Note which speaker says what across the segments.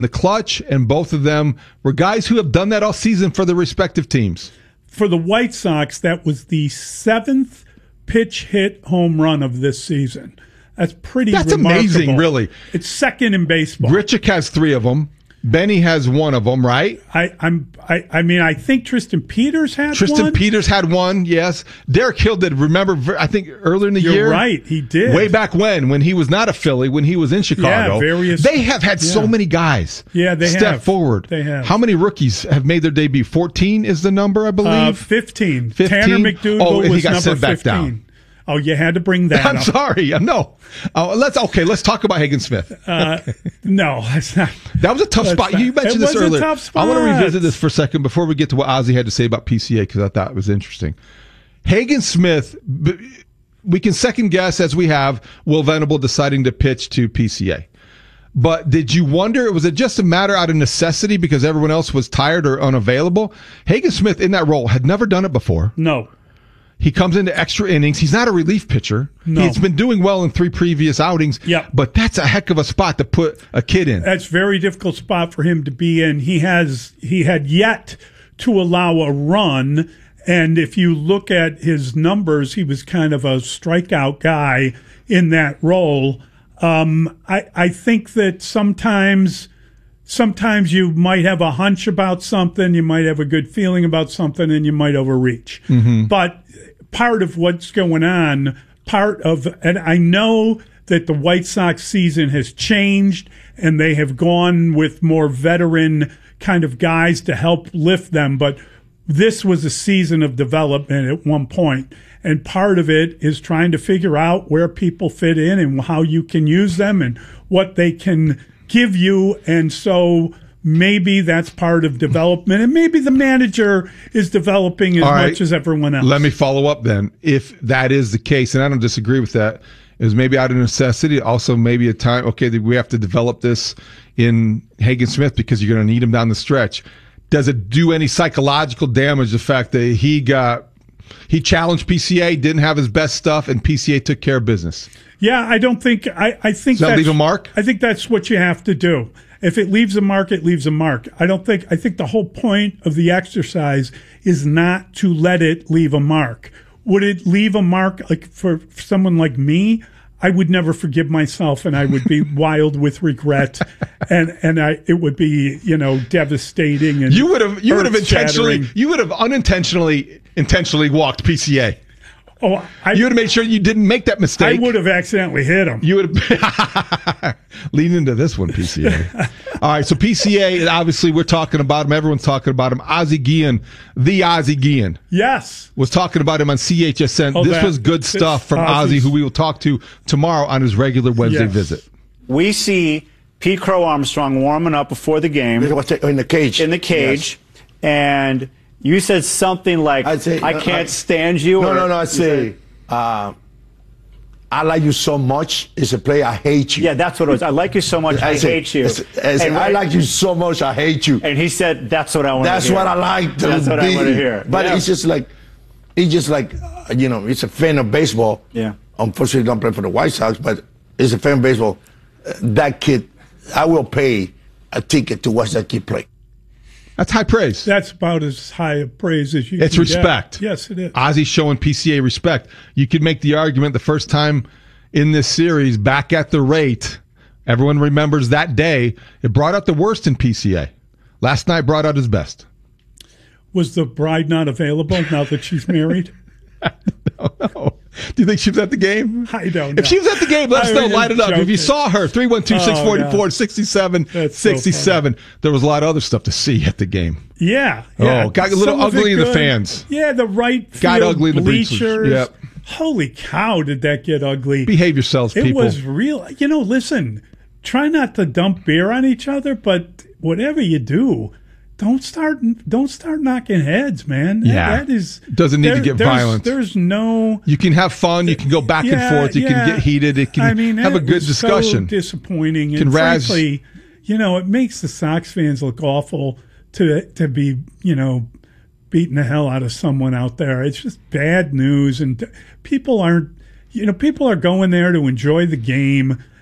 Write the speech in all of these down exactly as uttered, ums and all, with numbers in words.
Speaker 1: the clutch, and both of them were guys who have done that all season for their respective teams.
Speaker 2: For the White Sox, that was the seventh pitch hit home run of this season. That's pretty
Speaker 1: That's
Speaker 2: remarkable.
Speaker 1: amazing, really.
Speaker 2: It's second in baseball.
Speaker 1: Grichuk has three of them. Benny has one of them, right?
Speaker 2: I, I'm. I, I mean, I think Tristan Peters had
Speaker 1: Tristan
Speaker 2: one.
Speaker 1: Peters had one, yes. Derek Hill did. Remember, I think earlier in the
Speaker 2: You're
Speaker 1: year?
Speaker 2: right, he did.
Speaker 1: Way back when, when he was not a Philly, when he was in Chicago.
Speaker 2: Yeah, various.
Speaker 1: They have had
Speaker 2: yeah.
Speaker 1: so many guys
Speaker 2: Yeah, they
Speaker 1: step
Speaker 2: have.
Speaker 1: forward.
Speaker 2: They have.
Speaker 1: How many rookies have made their debut? fourteen is the number, I believe?
Speaker 2: Uh, fifteen.
Speaker 1: fifteen?
Speaker 2: Tanner McDougal
Speaker 1: Oh, he
Speaker 2: was
Speaker 1: got
Speaker 2: number
Speaker 1: sent back
Speaker 2: fifteen.
Speaker 1: down.
Speaker 2: Oh, you had to bring that
Speaker 1: I'm
Speaker 2: up.
Speaker 1: sorry. No. Uh, let's okay. Let's talk about Hagen Smith.
Speaker 2: Uh, no, that's not.
Speaker 1: That was a tough
Speaker 2: That's
Speaker 1: spot.
Speaker 2: not-
Speaker 1: You mentioned
Speaker 2: it
Speaker 1: this
Speaker 2: was a
Speaker 1: earlier.
Speaker 2: tough spot.
Speaker 1: I want to revisit this for a second before we get to what Ozzie had to say about P C A because I thought it was interesting. Hagen Smith, b- we can second guess as we have Will Venable deciding to pitch to P C A. But did you wonder, was it just a matter out of necessity because everyone else was tired or unavailable? Hagen Smith in that role had never done it before.
Speaker 2: No.
Speaker 1: He comes into extra innings. He's not a relief pitcher.
Speaker 2: No.
Speaker 1: He's been doing well in three previous outings.
Speaker 2: Yep.
Speaker 1: But that's a heck of a spot to put a kid in.
Speaker 2: That's a very difficult spot for him to be in. He has he had yet to allow a run, and if you look at his numbers, he was kind of a strikeout guy in that role. Um, I I think that sometimes sometimes you might have a hunch about something, you might have a good feeling about something, and you might overreach.
Speaker 1: Mm-hmm.
Speaker 2: But part of what's going on, part of, and I know that the White Sox season has changed and they have gone with more veteran kind of guys to help lift them, but this was a season of development at one point. And part of it is trying to figure out where people fit in and how you can use them and what they can give you. And so maybe that's part of development, and maybe the manager is developing as
Speaker 1: All right.
Speaker 2: much as everyone else.
Speaker 1: Let me follow up then. If that is the case, and I don't disagree with that, it was maybe out of necessity, also maybe a time, okay, we have to develop this in Hagen Smith because you're going to need him down the stretch. Does it do any psychological damage, the fact that he got, he challenged P C A, didn't have his best stuff, and P C A took care of business?
Speaker 2: Yeah, I don't think, I, I think
Speaker 1: Does that
Speaker 2: that's,
Speaker 1: leave a mark?
Speaker 2: I think that's what you have to do. If it leaves a mark, it leaves a mark. I don't think, I think the whole point of the exercise is not to let it leave a mark. Would it leave a mark like for, for someone like me? I would never forgive myself and I would be wild with regret and, and I, it would be, you know, devastating and
Speaker 1: You would have, you would have intentionally,
Speaker 2: earth-shattering.
Speaker 1: you would have unintentionally, intentionally walked P C A.
Speaker 2: Oh, I,
Speaker 1: You would have made sure you didn't make that
Speaker 2: I
Speaker 1: mistake.
Speaker 2: would have accidentally hit him.
Speaker 1: You would have lean into this one, P C A. All right, so P C A, obviously we're talking about him. Everyone's talking about him. Ozzie Guillen, the Ozzie Guillen,
Speaker 2: Yes.
Speaker 1: was talking about him on C H S N.
Speaker 2: Oh,
Speaker 1: this
Speaker 2: that-
Speaker 1: was good
Speaker 2: this-
Speaker 1: stuff from Ozzie,
Speaker 2: Ozzie's-
Speaker 1: who we will talk to tomorrow on his regular Wednesday
Speaker 2: Yes.
Speaker 1: visit.
Speaker 3: We see Pete Crow Armstrong warming up before the game
Speaker 4: In the cage.
Speaker 3: in the cage, and you said something like,
Speaker 4: I'd say-
Speaker 3: I can't stand you.
Speaker 4: No,
Speaker 3: or-
Speaker 4: no, no. I
Speaker 3: you
Speaker 4: say,
Speaker 3: said-
Speaker 4: uh, I like you so much. It's a play. I hate you.
Speaker 3: yeah, that's what it was. I like you so much, I,
Speaker 4: say,
Speaker 3: hate you.
Speaker 4: it's- I say,
Speaker 3: And
Speaker 4: I
Speaker 3: right-
Speaker 4: like you so much. I hate you.
Speaker 3: And he said, that's what I want
Speaker 4: That's
Speaker 3: to hear.
Speaker 4: what I like to
Speaker 3: That's what
Speaker 4: be.
Speaker 3: I want to hear.
Speaker 4: But
Speaker 3: Yeah.
Speaker 4: it's just like, it's just like, uh, you know, it's a fan of baseball.
Speaker 3: Yeah.
Speaker 4: Unfortunately, don't play for the White Sox, but it's a fan of baseball. Uh, that kid, I will pay a ticket to watch that kid play.
Speaker 1: That's high praise.
Speaker 2: That's about as high a praise as you
Speaker 1: It's
Speaker 2: can get.
Speaker 1: respect.
Speaker 2: Yes, it is.
Speaker 1: Ozzie's showing P C A respect. You could make the argument the first time in this series, back at the rate, everyone remembers that day, it brought out the worst in P C A. Last night brought out his best.
Speaker 2: Was the bride not available now that she's married?
Speaker 1: Oh, no. Do you think she was at the game?
Speaker 2: I don't know.
Speaker 1: If she was at the game, let us
Speaker 2: I
Speaker 1: know.
Speaker 2: was
Speaker 1: Light it up.
Speaker 2: joking.
Speaker 1: If you saw her, three one two, six four four, six seven
Speaker 2: That's so
Speaker 1: six seven. There was a lot of other stuff to see at the game.
Speaker 2: Yeah. yeah.
Speaker 1: Oh, got a little
Speaker 2: Some of it
Speaker 1: ugly in the
Speaker 2: good.
Speaker 1: fans.
Speaker 2: Yeah, the right field
Speaker 1: Got ugly in the bleachers.
Speaker 2: bleachers.
Speaker 1: Yep.
Speaker 2: Holy cow, did that get ugly.
Speaker 1: Behave yourselves,
Speaker 2: It
Speaker 1: people.
Speaker 2: was real. You know, listen, try not to dump beer on each other, but whatever you do, don't start don't start knocking heads, man. That-
Speaker 1: Yeah.
Speaker 2: that is
Speaker 1: Doesn't need to get
Speaker 2: there's-
Speaker 1: violent.
Speaker 2: There's no
Speaker 1: You can have fun. You can go back
Speaker 2: Yeah,
Speaker 1: and forth. You
Speaker 2: yeah.
Speaker 1: can get heated. It can
Speaker 2: I mean,
Speaker 1: have a
Speaker 2: that
Speaker 1: good
Speaker 2: was
Speaker 1: discussion.
Speaker 2: So disappointing,
Speaker 1: Can
Speaker 2: and
Speaker 1: razz-
Speaker 2: frankly, you know, it makes the Sox fans look awful to to be, you know, beating the hell out of someone out there. It's just bad news, and people aren't, you know, people are going there to enjoy the game.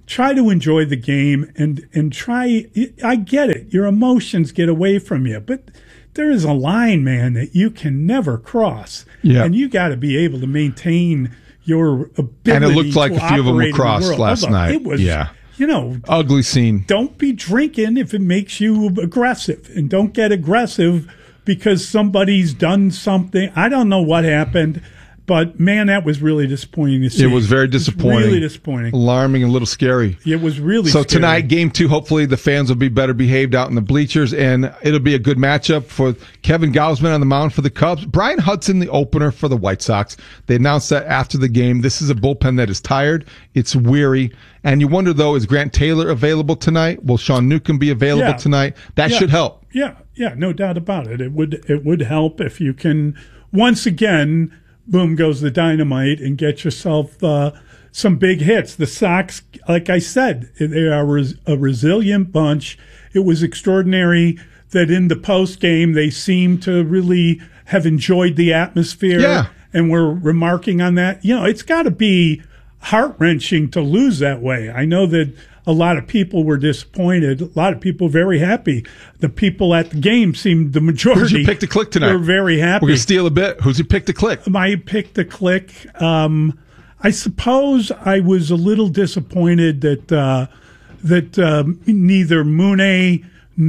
Speaker 2: try to enjoy the game and, and try, I get it. Your emotions get away from you, but there is a line, man, that you can never cross.
Speaker 1: Yeah.
Speaker 2: And you got to be able to maintain your ability.
Speaker 1: And it looked like
Speaker 2: to
Speaker 1: a few of them
Speaker 2: operate in the
Speaker 1: crossed
Speaker 2: world.
Speaker 1: last
Speaker 2: Although
Speaker 1: night.
Speaker 2: It was,
Speaker 1: yeah.
Speaker 2: you know,
Speaker 1: ugly scene.
Speaker 2: Don't be drinking if it makes you aggressive, and don't get aggressive because somebody's done something. I don't know what happened. But, man, that was really disappointing to see.
Speaker 1: It was very disappointing.
Speaker 2: It was really disappointing.
Speaker 1: Alarming and a little scary.
Speaker 2: It was really
Speaker 1: So
Speaker 2: scary.
Speaker 1: tonight, game two, hopefully the fans will be better behaved out in the bleachers, and it'll be a good matchup for Kevin Gausman on the mound for the Cubs. Brian Hudson, the opener for the White Sox. They announced that after the game. This is a bullpen that is tired. It's weary. And you wonder, though, is Grant Taylor available tonight? Will Sean Newcomb be available
Speaker 2: Yeah.
Speaker 1: tonight? That
Speaker 2: Yeah.
Speaker 1: should help.
Speaker 2: Yeah, yeah, no doubt about it. It would it would help if you can, once again, boom goes the dynamite and get yourself uh, some big hits. The Sox, like I said, they are res- a resilient bunch. It was extraordinary that in the post game they seemed to really have enjoyed the atmosphere.
Speaker 1: Yeah.
Speaker 2: And we're remarking on that. You know, it's got to be heart-wrenching to lose that way. I know that a lot of people were disappointed. A lot of people very happy. The people at the game seemed the majority.
Speaker 1: Who's your pick to click tonight?
Speaker 2: Were very happy.
Speaker 1: We're going to steal a bit. Who's your pick to click?
Speaker 2: My pick to click. Um, I suppose I was a little disappointed that uh, that um, neither Mooney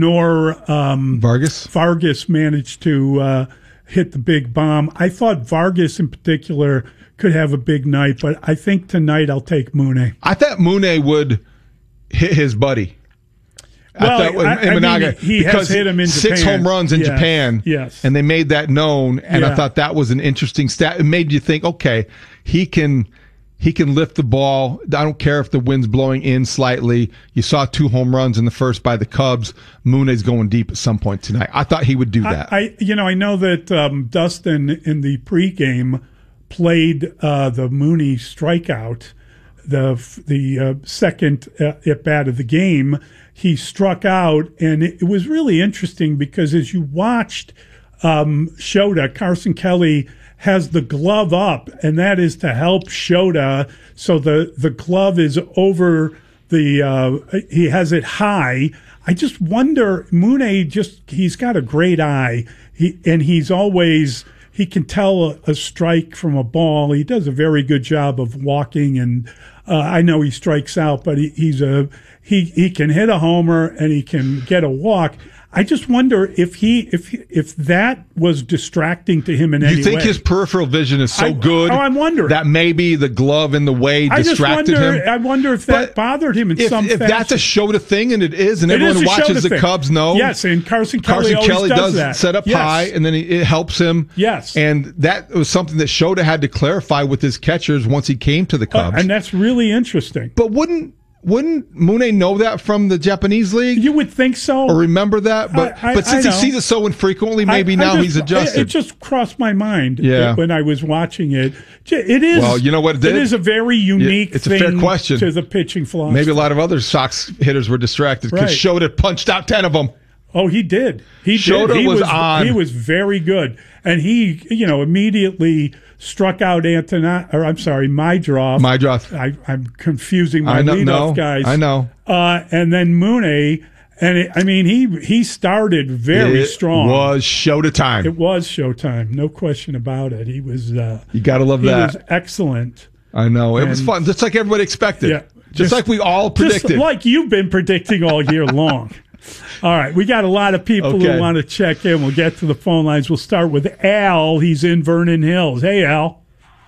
Speaker 2: nor um,
Speaker 1: Vargas?
Speaker 2: Vargas managed to uh, hit the big bomb. I thought Vargas in particular could have a big night, but I think tonight I'll take Mooney.
Speaker 1: I thought Mooney would hit his buddy.
Speaker 2: Well,
Speaker 1: I thought,
Speaker 2: I-
Speaker 1: in
Speaker 2: I mean,
Speaker 1: Managa,
Speaker 2: he has
Speaker 1: because
Speaker 2: hit him in
Speaker 1: six
Speaker 2: Japan.
Speaker 1: home runs in
Speaker 2: Yes,
Speaker 1: Japan.
Speaker 2: yes.
Speaker 1: And they made that known, and I
Speaker 2: Yeah.
Speaker 1: thought that was an interesting stat. It made you think, okay, he can he can lift the ball. I don't care if the wind's blowing in slightly. You saw two home runs in the first by the Cubs. Mooney's going deep at some point tonight. I thought he would do that.
Speaker 2: I, I you know, I know that um, Dustin in the pregame played uh, the Mooney strikeout, the the uh, second uh, at bat of the game. He struck out, and it, it was really interesting because as you watched um, Shota, Carson Kelly has the glove up, and that is to help Shota. So the, the glove is over the, uh, he has it high. I just wonder, Mooney just, he's got a great eye. He, and he's always, he can tell a, a strike from a ball. He does a very good job of walking, and uh, I know he strikes out, but he, he's a, he, he can hit a homer and he can get a walk. I just wonder if he if if that was distracting to him in any way.
Speaker 1: You think his peripheral vision is so
Speaker 2: I-
Speaker 1: good
Speaker 2: oh, I'm wondering.
Speaker 1: that maybe the glove in the way
Speaker 2: I just
Speaker 1: distracted
Speaker 2: wonder.
Speaker 1: him?
Speaker 2: I wonder if that
Speaker 1: But
Speaker 2: bothered him in
Speaker 1: if,
Speaker 2: some
Speaker 1: if
Speaker 2: fashion.
Speaker 1: that's a Shota thing, and it is, and
Speaker 2: It
Speaker 1: everyone
Speaker 2: is
Speaker 1: who
Speaker 2: a
Speaker 1: watches
Speaker 2: Shota
Speaker 1: the
Speaker 2: thing.
Speaker 1: Cubs know.
Speaker 2: Yes, and Carson Kelly
Speaker 1: Carson
Speaker 2: always
Speaker 1: Kelly
Speaker 2: does
Speaker 1: does
Speaker 2: that.
Speaker 1: set up
Speaker 2: Yes.
Speaker 1: high, and then it it helps him.
Speaker 2: Yes.
Speaker 1: And that was something that Shota had to clarify with his catchers once he came to the
Speaker 2: Uh,
Speaker 1: Cubs.
Speaker 2: and that's really interesting.
Speaker 1: but wouldn't wouldn't Mooney know that from the Japanese league?
Speaker 2: You would think so.
Speaker 1: or remember that? But
Speaker 2: I- I-
Speaker 1: but since
Speaker 2: I
Speaker 1: he
Speaker 2: know.
Speaker 1: sees it so infrequently, maybe
Speaker 2: I- I
Speaker 1: now
Speaker 2: just-
Speaker 1: he's adjusted.
Speaker 2: It, it just crossed my mind
Speaker 1: Yeah.
Speaker 2: when I was watching it. It is.
Speaker 1: Well, you know what it did?
Speaker 2: It is a very unique
Speaker 1: it's a
Speaker 2: thing
Speaker 1: fair question.
Speaker 2: to the pitching philosophy.
Speaker 1: Maybe a lot of other Sox hitters were distracted because
Speaker 2: Right.
Speaker 1: Shota punched out ten of them.
Speaker 2: Oh, he did. He
Speaker 1: Shota
Speaker 2: did. He
Speaker 1: was
Speaker 2: was
Speaker 1: on.
Speaker 2: He was very good, and he, you know, immediately struck out Antona. Or I'm sorry, Mydroff.
Speaker 1: Mydroff.
Speaker 2: I, I'm confusing my
Speaker 1: I know,
Speaker 2: leadoff
Speaker 1: no,
Speaker 2: guys.
Speaker 1: I know.
Speaker 2: Uh, and then Mooney, and it, I mean, he he started very
Speaker 1: It
Speaker 2: strong.
Speaker 1: was Shota time.
Speaker 2: It was showtime, no question about it. He was. Uh,
Speaker 1: You got to love
Speaker 2: he
Speaker 1: that.
Speaker 2: was excellent.
Speaker 1: I know. It was
Speaker 2: And-
Speaker 1: fun. Just like everybody expected.
Speaker 2: Yeah.
Speaker 1: Just, like we all predicted.
Speaker 2: Just like you've been predicting all year long. All right, we got a lot of people
Speaker 1: Okay.
Speaker 2: who want to check in. We'll get to the phone lines. We'll start with Al. He's in Vernon Hills. Hey, Al.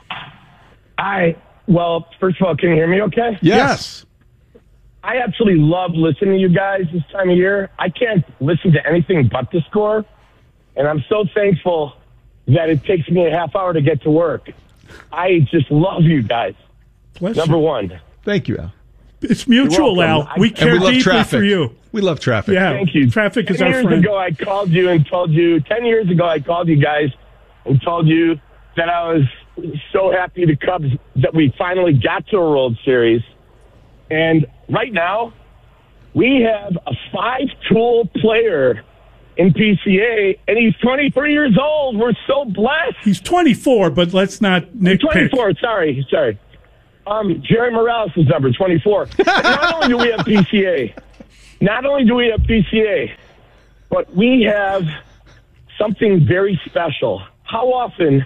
Speaker 5: Hi. Well, first of all, can you hear me okay?
Speaker 1: yes.
Speaker 5: I absolutely love listening to you guys this time of year. I can't listen to anything but the score, and I'm so thankful that it takes me a half hour to get to work. I just love you guys.
Speaker 2: Bless
Speaker 5: Number
Speaker 2: you.
Speaker 5: one.
Speaker 1: Thank you, Al.
Speaker 2: It's mutual,
Speaker 5: You're
Speaker 2: Al.
Speaker 5: welcome.
Speaker 2: We
Speaker 5: I-
Speaker 2: care
Speaker 1: And we love
Speaker 2: deeply
Speaker 1: traffic.
Speaker 2: for you.
Speaker 1: We love traffic.
Speaker 2: Yeah,
Speaker 5: Thank you.
Speaker 2: Traffic is
Speaker 5: ten
Speaker 2: our
Speaker 5: years
Speaker 2: friend.
Speaker 5: ago, I called you and told you, ten years ago, I called you guys and told you that I was so happy the Cubs, that we finally got to a World Series. And right now, we have a five-tool player in P C A, and he's twenty-three years old. We're so blessed.
Speaker 2: He's twenty-four, but let's not nitpick.
Speaker 5: twenty-four, sorry, sorry. Um, Jerry Morales is number twenty-four. Not only do we have P C A, not only do we have P C A, but we have something very special. How often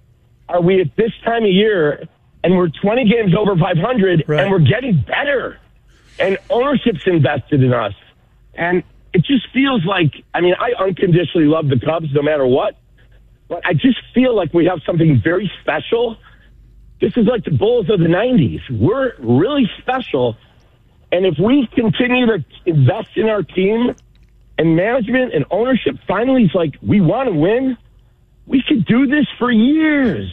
Speaker 5: are we at this time of year and we're twenty games over five hundred
Speaker 2: right.
Speaker 5: and we're getting better and ownership's invested in us? And it just feels like, I mean, I unconditionally love the Cubs no matter what, but I just feel like we have something very special. This is like the Bulls of the nineties. We're really special. And if we continue to invest in our team and management and ownership, finally it's like, we want to win, we could do this for years.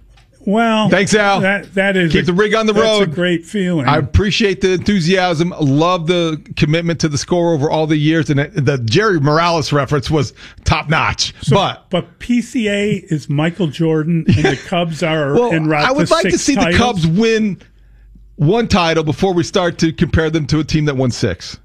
Speaker 2: Well,
Speaker 1: thanks, Al.
Speaker 2: That, that is
Speaker 1: Keep
Speaker 2: a,
Speaker 1: the rig on the
Speaker 2: that's
Speaker 1: road.
Speaker 2: a great feeling.
Speaker 1: I appreciate the enthusiasm. Love the commitment to the score over all the years. And the Jerry Morales reference was top notch.
Speaker 2: So,
Speaker 1: but
Speaker 2: but P C A is Michael Jordan, and the Cubs are
Speaker 1: well,
Speaker 2: en route
Speaker 1: I would
Speaker 2: to
Speaker 1: like
Speaker 2: six
Speaker 1: to see
Speaker 2: titles.
Speaker 1: the Cubs win one title before we start to compare them to a team that won six.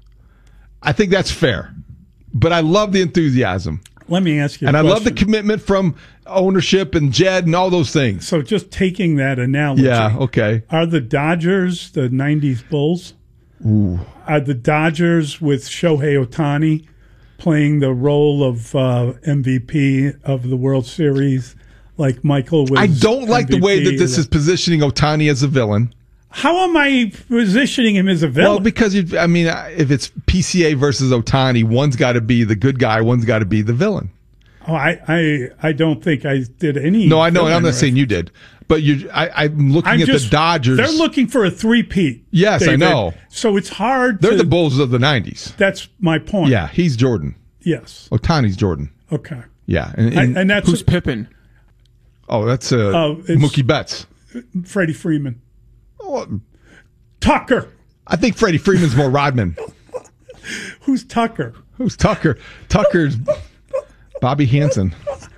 Speaker 1: I think that's fair. But I love the enthusiasm.
Speaker 2: Let me ask you a
Speaker 1: And I
Speaker 2: question.
Speaker 1: love the commitment from ownership and Jed and all those things.
Speaker 2: So just taking that analogy.
Speaker 1: Yeah, okay.
Speaker 2: Are the Dodgers the nineties Bulls?
Speaker 1: Ooh.
Speaker 2: Are the Dodgers with Shohei Ohtani playing the role of uh, M V P of the World Series like Michael was?
Speaker 1: I don't like
Speaker 2: M V P
Speaker 1: the way that this
Speaker 2: of the-
Speaker 1: is positioning Ohtani as a villain.
Speaker 2: How am I positioning him as a villain?
Speaker 1: Well, because, you, I mean, if it's P C A versus Ohtani, one's got to be the good guy, one's got to be the villain.
Speaker 2: oh, I, I, I don't think I did any.
Speaker 1: No, I know, and I'm
Speaker 2: villain
Speaker 1: not saying you did. But you, I, I'm looking
Speaker 2: I'm
Speaker 1: at
Speaker 2: just,
Speaker 1: the Dodgers.
Speaker 2: They're looking for a three-peat.
Speaker 1: Yes, I
Speaker 2: David.
Speaker 1: know.
Speaker 2: So it's hard
Speaker 1: They're
Speaker 2: to,
Speaker 1: the Bulls of the nineties.
Speaker 2: That's my point.
Speaker 1: Yeah, he's Jordan.
Speaker 2: Yes.
Speaker 1: Ohtani's Jordan.
Speaker 2: Okay.
Speaker 1: Yeah. And,
Speaker 2: And, and that's
Speaker 6: Who's Pippen?
Speaker 1: oh, that's uh,
Speaker 2: Oh, it's-
Speaker 1: Mookie Betts.
Speaker 2: Freddie Freeman.
Speaker 1: Oh,
Speaker 2: Tucker.
Speaker 1: I think Freddie Freeman's more Rodman.
Speaker 2: Who's Tucker?
Speaker 1: Who's Tucker? Tucker's Bobby Hansen.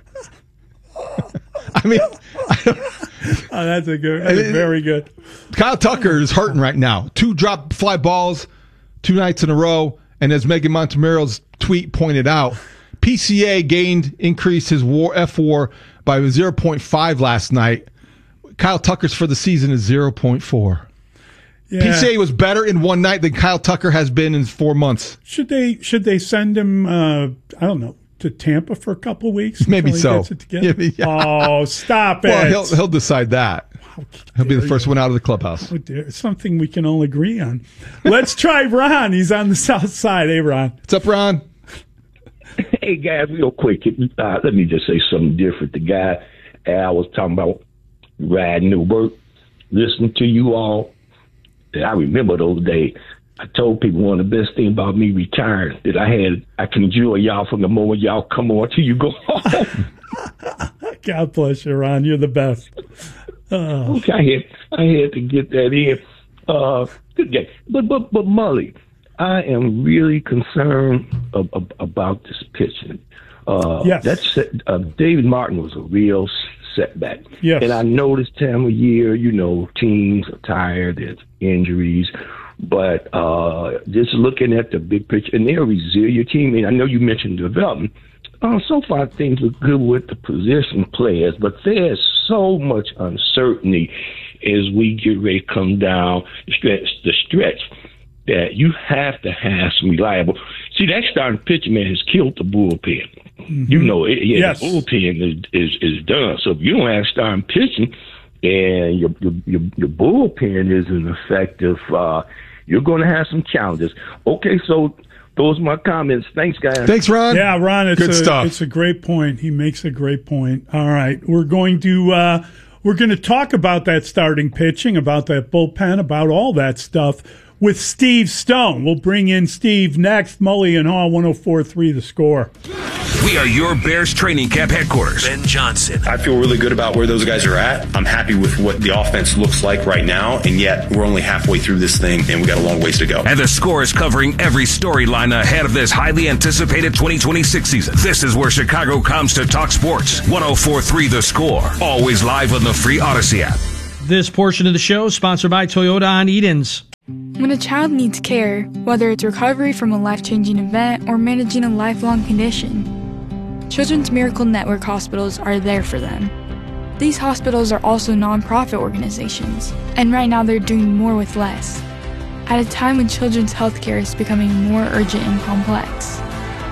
Speaker 1: I mean, I don't,
Speaker 2: Oh, that's a good. That's very good.
Speaker 1: Kyle Tucker is hurting right now. Two drop fly balls, two nights in a row, and as Megan Montemero's tweet pointed out, P C A gained, increased his war F W A R by zero point five last night. Kyle Tucker's for the season is zero point four.
Speaker 2: Yeah.
Speaker 1: P C A was better in one night than Kyle Tucker has been in four months.
Speaker 2: Should they should they send him? Uh, I don't know, to Tampa for a couple of weeks.
Speaker 1: Maybe
Speaker 2: until he
Speaker 1: so.
Speaker 2: gets it together?
Speaker 1: Yeah, yeah.
Speaker 2: Oh, stop it!
Speaker 1: Well, he'll he'll decide that. He'll be the first one out of the clubhouse.
Speaker 2: Oh, dear. It's something we can all agree on. Let's try Ron. He's on the south side. Hey, Ron.
Speaker 1: What's up, Ron?
Speaker 7: Hey, guys, real quick, uh, let me just say something different. The guy Al was talking about riding to work, listening to you all. I remember those days. I told people one of the best things about me retiring that I had, I can enjoy y'all from the moment y'all come on till you go home.
Speaker 2: God bless you, Ron. You're the best. Oh.
Speaker 7: Okay, I had, I had to get that in. Uh, good game. But, but, but, Mully, I am really concerned ab- ab- about this pitching. Uh,
Speaker 2: Yes.
Speaker 7: That's, uh, David Martin was a real setback.
Speaker 2: Yes.
Speaker 7: And I know this time of year, you know, teams are tired, there's injuries. But uh, just looking at the big picture, and they're a resilient team. And I know you mentioned development. Uh, so far, things look good with the position players, but there's so much uncertainty as we get ready to come down the stretch, the stretch that you have to have some reliable. See, that starting pitcher, man, has killed the bullpen. Mm-hmm. You know, it, yeah,
Speaker 2: yes.
Speaker 7: the bullpen is, is is done. So if you don't have starting pitching and your your your, your bullpen isn't effective, uh, you're going to have some challenges. Okay, so those are my comments. Thanks, guys.
Speaker 1: Thanks, Ron.
Speaker 2: Yeah, Ron, it's
Speaker 1: Good
Speaker 2: a,
Speaker 1: stuff.
Speaker 2: It's a great point. He makes a great point. All right, we're going to uh, we're going to talk about that starting pitching, about that bullpen, about all that stuff with Steve Stone. We'll bring in Steve next. Mully and Hall, one oh four point three The Score.
Speaker 8: We are your Bears training camp headquarters. Ben Johnson.
Speaker 9: I feel really good about where those guys are at. I'm happy with what the offense looks like right now, and yet we're only halfway through this thing, and we got a long ways to go.
Speaker 8: And The Score is covering every storyline ahead of this highly anticipated twenty twenty-six season. This is where Chicago comes to talk sports. one oh four point three The Score. Always live on the free Odyssey app.
Speaker 10: This portion of the show is sponsored by Toyota on Edens.
Speaker 11: When a child needs care, whether it's recovery from a life-changing event or managing a lifelong condition, Children's Miracle Network hospitals are there for them. These hospitals are also nonprofit organizations, and right now they're doing more with less, at a time when children's healthcare is becoming more urgent and complex.